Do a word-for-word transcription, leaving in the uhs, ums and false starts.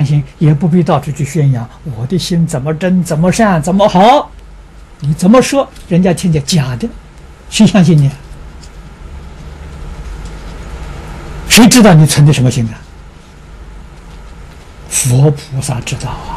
心，也不必到处去宣扬我的心怎么真、怎么善、怎么好。你怎么说，人家听见假的，谁相信你？谁知道你存的什么心啊？佛菩萨知道啊。